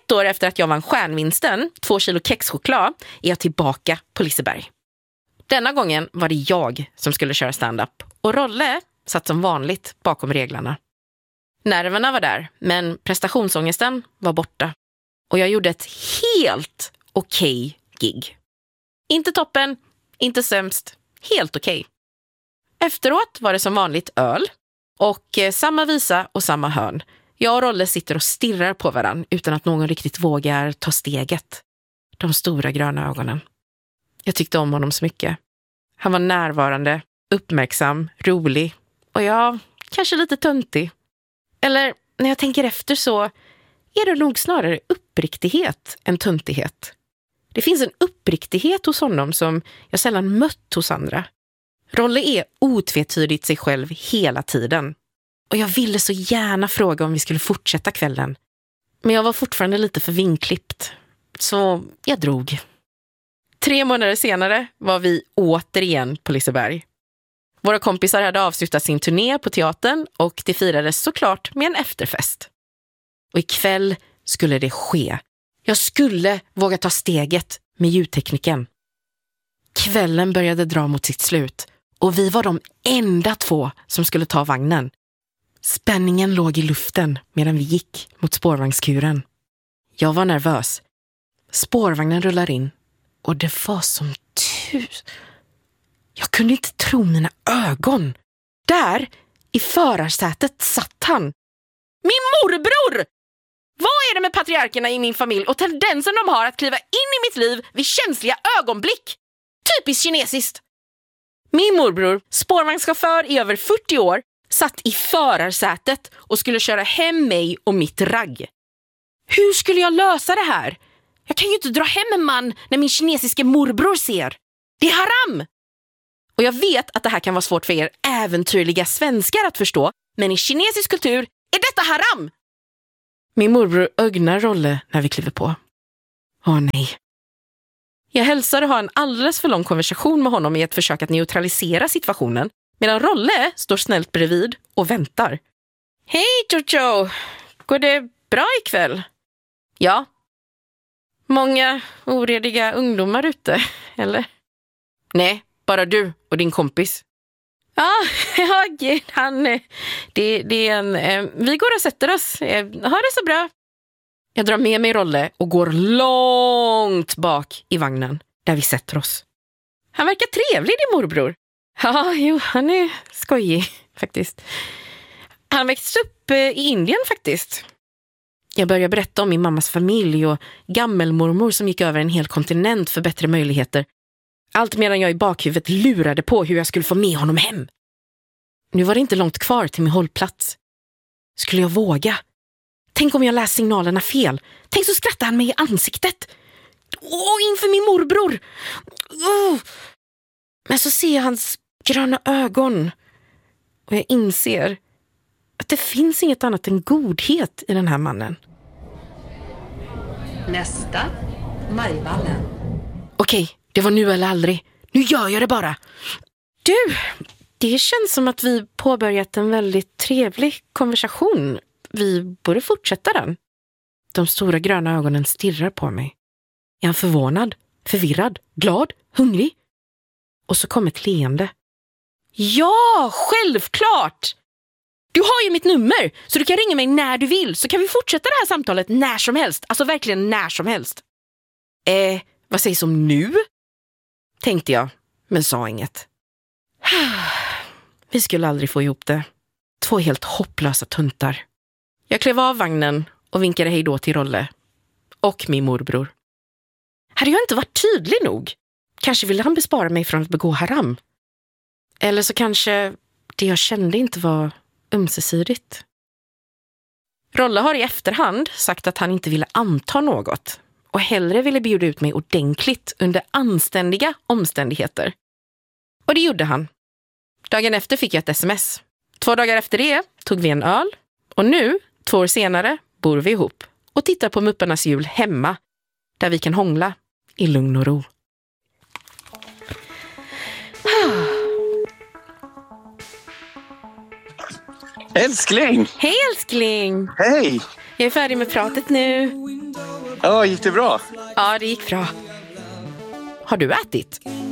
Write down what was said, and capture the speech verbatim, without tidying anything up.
Ett år efter att jag vann stjärnvinsten, två kilo kexchoklad, är jag tillbaka på Liseberg. Denna gången var det jag som skulle köra stand-up och Rolle satt som vanligt bakom reglerna. Nerverna var där, men prestationsångesten var borta. Och jag gjorde ett helt okej gig. Inte toppen, inte sämst, helt okej. Efteråt var det som vanligt öl och eh, samma visa och samma hörn. Jag och Rolle sitter och stirrar på varann utan att någon riktigt vågar ta steget. De stora gröna ögonen. Jag tyckte om honom så mycket. Han var närvarande, uppmärksam, rolig och ja, kanske lite töntig. Eller när jag tänker efter så är det nog snarare uppriktighet än töntighet. Det finns en uppriktighet hos honom som jag sällan mött hos andra. Rolle är otvetydigt sig själv hela tiden. Och jag ville så gärna fråga om vi skulle fortsätta kvällen. Men jag var fortfarande lite för vinklippt. Så jag drog. Tre månader senare var vi återigen på Liseberg. Våra kompisar hade avslutat sin turné på teatern och det firades såklart med en efterfest. Och ikväll skulle det ske. Jag skulle våga ta steget med ljudtekniken. Kvällen började dra mot sitt slut och vi var de enda två som skulle ta vagnen. Spänningen låg i luften medan vi gick mot spårvagnskuren. Jag var nervös. Spårvagnen rullar in och det var som tus. Jag kunde inte tro mina ögon. Där, i förarsätet, satt han. Min morbror! Vad är det med patriarkerna i min familj och tendensen de har att kliva in i mitt liv vid känsliga ögonblick? Typiskt kinesiskt. Min morbror, spårvagnschaufför i över fyrtio år, satt i förarsätet och skulle köra hem mig och mitt ragg. Hur skulle jag lösa det här? Jag kan ju inte dra hem en man när min kinesiska morbror ser. Det är haram! Och jag vet att det här kan vara svårt för er äventyrliga svenskar att förstå, men i kinesisk kultur är detta haram! Min morbror ögnar Rolle när vi kliver på. Åh nej. Jag hälsar och har en alldeles för lång konversation med honom i ett försök att neutralisera situationen, medan Rolle står snällt bredvid och väntar. Hej Jojo! Går det bra ikväll? Ja. Många orediga ungdomar ute, eller? Nej, bara du och din kompis. Ja, jag, han, det, det är en, vi går och sätter oss. Ha det så bra. Jag drar med mig Rolle och går långt bak i vagnen där vi sätter oss. Han verkar trevlig, din morbror. Ja, jo, han är skojig faktiskt. Han växte upp i Indien faktiskt. Jag börjar berätta om min mammas familj och gammelmormor som gick över en hel kontinent för bättre möjligheter. Allt medan jag i bakhuvudet lurade på hur jag skulle få med honom hem. Nu var det inte långt kvar till min hållplats. Skulle jag våga? Tänk om jag läst signalerna fel. Tänk så skrattar han mig i ansiktet. Åh, inför min morbror. Oh. Men så ser jag hans gröna ögon. Och jag inser att det finns inget annat än godhet i den här mannen. Nästa, Majvallen. Okej, det var nu eller aldrig. Nu gör jag det bara. Du, det känns som att vi påbörjat en väldigt trevlig konversation. Vi borde fortsätta den. De stora gröna ögonen stirrar på mig. Är han förvånad, förvirrad, glad, hungrig? Och så kom ett leende. Ja, självklart! Du har ju mitt nummer, så du kan ringa mig när du vill. Så kan vi fortsätta det här samtalet när som helst. Alltså verkligen när som helst. Eh, vad sägs om nu? Tänkte jag, men sa inget. Vi skulle aldrig få ihop det. Två helt hopplösa tuntar. Jag klev av vagnen och vinkade hej då till Rolle. Och min morbror. Hade jag inte varit tydlig nog? Kanske ville han bespara mig från att begå haram. Eller så kanske det jag kände inte var ömsesidigt. Rolle har i efterhand sagt att han inte ville anta något. Och hellre ville bjuda ut mig ordentligt under anständiga omständigheter. Och det gjorde han. Dagen efter fick jag ett sms. Två dagar efter det tog vi en öl. Och nu, två år senare, bor vi ihop. Och tittar på Mupparnas jul hemma. Där vi kan hångla i lugn och ro. Älskling! Hej älskling! Hej! Jag är färdig med pratet nu. Ja, gick det bra? Ja, det gick bra. Har du ätit?